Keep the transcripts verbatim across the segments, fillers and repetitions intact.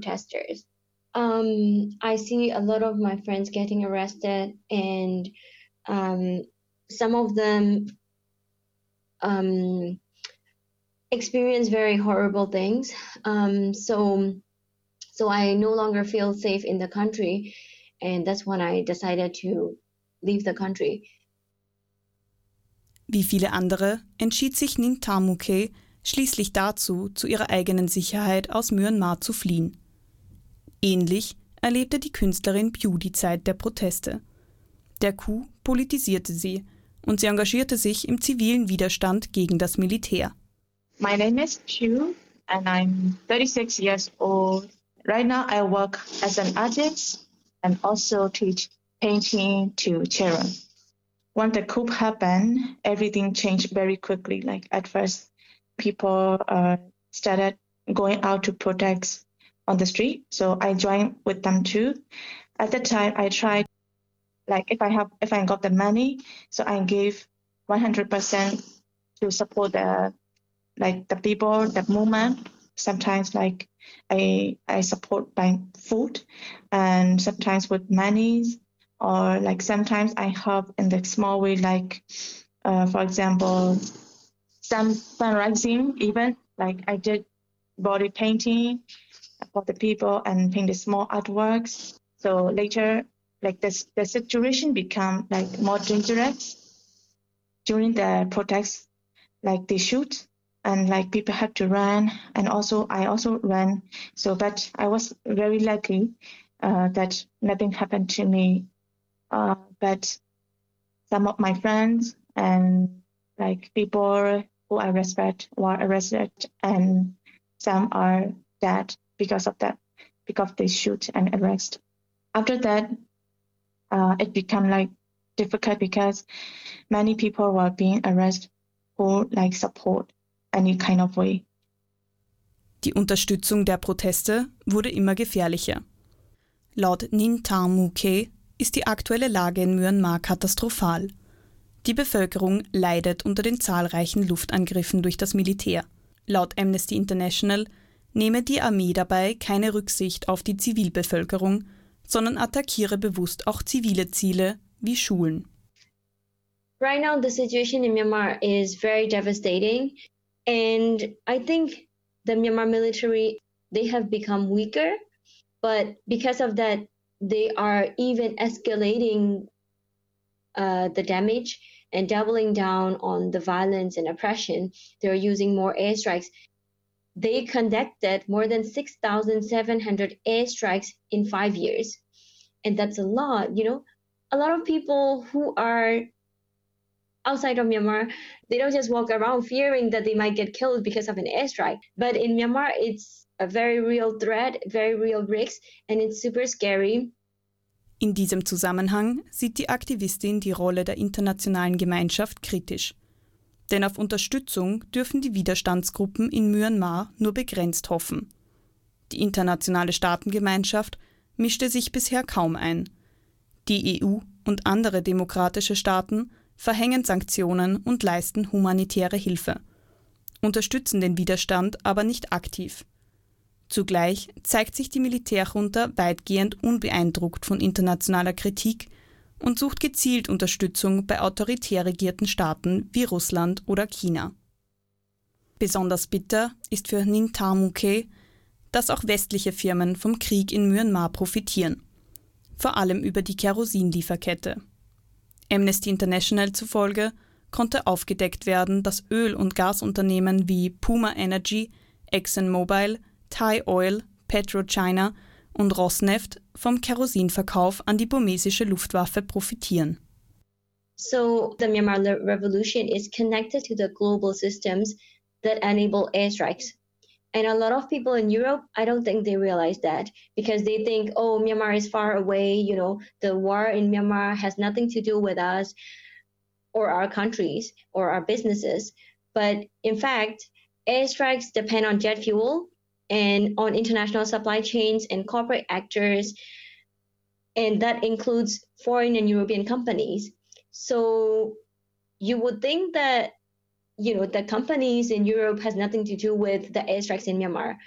protesters. Um, I see a lot of my friends getting arrested, and um, some of them um, experience very horrible things. Um, so, so I no longer feel safe in the country, and that's when I decided to leave the country. Wie viele andere entschied sich Ninh Tharmu Khae schließlich dazu, zu ihrer eigenen Sicherheit aus Myanmar zu fliehen. Ähnlich erlebte die Künstlerin Phu die Zeit der Proteste. Der Coup politisierte sie und sie engagierte sich im zivilen Widerstand gegen das Militär. My name is Phu and I'm thirty-six years old. Right now I work as an artist and also teach painting to children. When the coup happened, everything changed very quickly. Like at first, people uh, started going out to protest on the street. So I joined with them too. At the time, I tried, like if I have, if I got the money, so I gave one hundred percent to support the, like the people, the movement. Sometimes like I I support by food, and sometimes with money. Or like sometimes I help in the small way, like uh, for example, some fundraising event. Like I did body painting for the people and painted small artworks. So later, like this, the situation become like more dangerous during the protests. Like they shoot and like people have to run, and also I also ran. So, but I was very lucky uh, that nothing happened to me. Uh, but some of my friends and like people who I respect were arrested, and some are dead because of that, because they shoot and arrest. After that, uh, it became like difficult because many people were being arrested who like support any kind of way. Die Unterstützung der Proteste wurde immer gefährlicher. Laut Ninh Tharmu Khae ist die aktuelle Lage in Myanmar katastrophal. Die Bevölkerung leidet unter den zahlreichen Luftangriffen durch das Militär. Laut Amnesty International nehme die Armee dabei keine Rücksicht auf die Zivilbevölkerung, sondern attackiere bewusst auch zivile Ziele wie Schulen. Right now, the situation in Myanmar is very devastating, and I think the Myanmar military, they have become weaker, but because of that, they are even escalating uh, the damage and doubling down on the violence and oppression. They're using more airstrikes. They conducted more than six thousand seven hundred airstrikes in five years. And that's a lot, you know. A lot of people who are outside of Myanmar, they don't just walk around fearing that they might get killed because of an airstrike. But in Myanmar, it's a very real threat, very real risk, and it's super scary. In diesem Zusammenhang sieht die Aktivistin die Rolle der internationalen Gemeinschaft kritisch. Denn auf Unterstützung dürfen die Widerstandsgruppen in Myanmar nur begrenzt hoffen. Die internationale Staatengemeinschaft mischte sich bisher kaum ein. Die E U und andere demokratische Staaten verhängen Sanktionen und leisten humanitäre Hilfe, unterstützen den Widerstand aber nicht aktiv. Zugleich zeigt sich die Militärjunta weitgehend unbeeindruckt von internationaler Kritik und sucht gezielt Unterstützung bei autoritär regierten Staaten wie Russland oder China. Besonders bitter ist für Ninh Tharmu Khae, dass auch westliche Firmen vom Krieg in Myanmar profitieren, vor allem über die Kerosinlieferkette. Amnesty International zufolge konnte aufgedeckt werden, dass Öl- und Gasunternehmen wie Puma Energy, ExxonMobil, Thai Oil, PetroChina und Rosneft vom Kerosinverkauf an die burmesische Luftwaffe profitieren. So the Myanmar revolution is connected to the global systems that enable airstrikes. And a lot of people in Europe, I don't think they realize that, because they think, oh, Myanmar is far away, you know, the war in Myanmar has nothing to do with us or our countries or our businesses. But in fact, airstrikes depend on jet fuel and on international supply chains and corporate actors, and that includes foreign and European companies. So you would think that, you know, the companies in Europe has nothing to do with the airstrikes in Myanmar.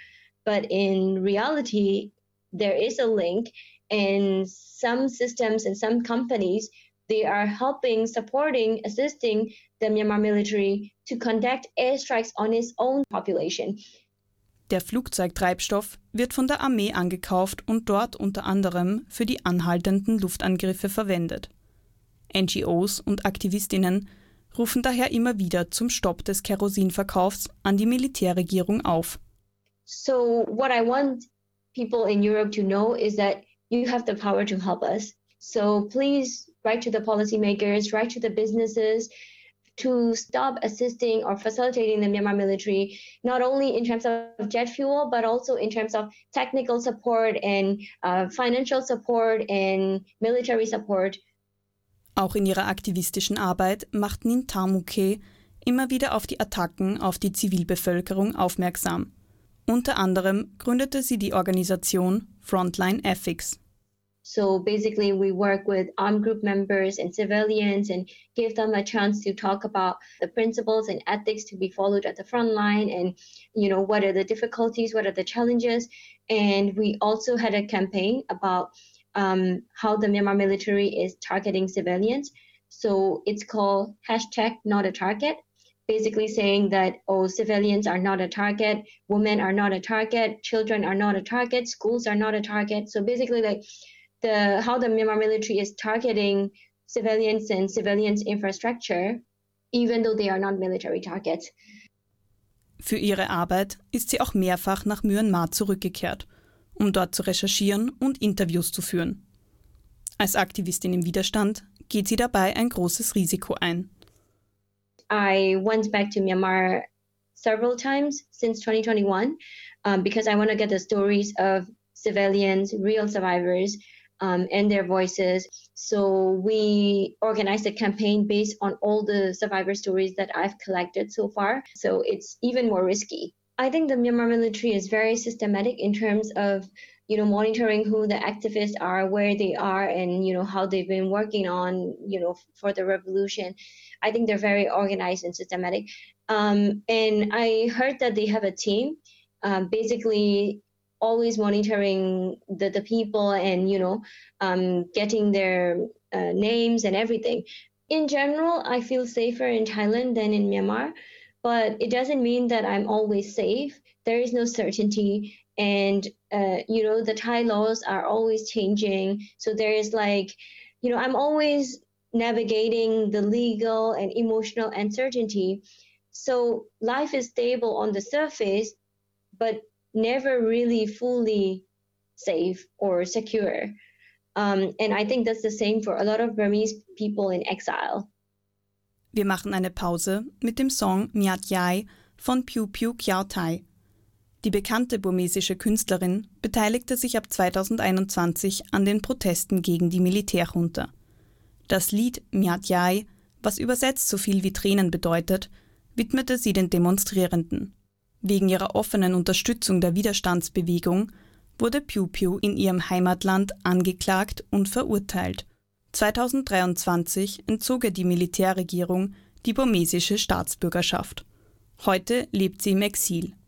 but in reality, there is a link, and some systems and some companies, they are helping, supporting, assisting the Myanmar military to conduct airstrikes on its own population. Der Flugzeugtreibstoff wird von der Armee angekauft und dort unter anderem für die anhaltenden Luftangriffe verwendet. N G Os und Aktivistinnen rufen daher immer wieder zum Stopp des Kerosinverkaufs an die Militärregierung auf. So what I want people in Europe to know is that you have the power to help us. So please write to the policymakers, write to the businesses to stop assisting or facilitating the Myanmar military, not only in terms of jet fuel, but also in terms of technical support and uh, financial support and military support. Auch in ihrer aktivistischen Arbeit macht Nin Tamuke immer wieder auf die Attacken auf die Zivilbevölkerung aufmerksam. Unter anderem gründete sie die Organisation Frontline Ethics. So basically we work with armed group members and civilians and give them a chance to talk about the principles and ethics to be followed at the front line and, you know, what are the difficulties, what are the challenges. And we also had a campaign about um, how the Myanmar military is targeting civilians. So it's called hashtag not a target, basically saying that, oh, civilians are not a target, women are not a target, children are not a target, schools are not a target. So basically like The, how the Myanmar military is targeting civilians and civilians' infrastructure, even though they are not military targets. Für ihre Arbeit ist sie auch mehrfach nach Myanmar zurückgekehrt, um dort zu recherchieren und Interviews zu führen. Als Aktivistin im Widerstand geht sie dabei ein großes Risiko ein. I went back to Myanmar several times since twenty twenty-one um, because I want to get the stories of civilians, real survivors, Um, and their voices. So we organized a campaign based on all the survivor stories that I've collected so far. So it's even more risky. I think the Myanmar military is very systematic in terms of, you know, monitoring who the activists are, where they are, and, you know, how they've been working on, you know, for the revolution. I think they're very organized and systematic. Um, and I heard that they have a team, um, basically always monitoring the, the people and, you know, um, getting their uh, names and everything. In general, I feel safer in Thailand than in Myanmar, but it doesn't mean that I'm always safe. There is no certainty. And, uh, you know, the Thai laws are always changing. So there is like, you know, I'm always navigating the legal and emotional uncertainty. So life is stable on the surface, but never really fully safe or secure. Um, and I think that's the same for a lot of Burmese people in exile. Wir machen eine Pause mit dem Song Myat Yai von Piu Piu Kyaw Thai. Die bekannte burmesische Künstlerin beteiligte sich ab zweitausendeinundzwanzig an den Protesten gegen die Militärjunta. Das Lied Myat Yai, was übersetzt so viel wie Tränen bedeutet, widmete sie den Demonstrierenden. Wegen ihrer offenen Unterstützung der Widerstandsbewegung wurde Piu Piu in ihrem Heimatland angeklagt und verurteilt. zweitausenddreiundzwanzig entzog ihr die Militärregierung die burmesische Staatsbürgerschaft. Heute lebt sie im Exil.